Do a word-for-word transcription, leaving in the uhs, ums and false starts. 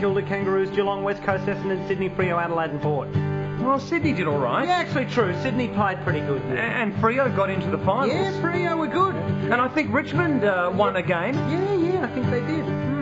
killed the Kangaroos, Geelong, West Coast, Essendon, Sydney, Freo, Adelaide and Port. Well, Sydney did all right. Yeah, actually true. Sydney played pretty good. A- Yeah, And Freo got into the finals. yeah Freo were good. And I think Richmond uh, won a game. Yeah, yeah, I think they did.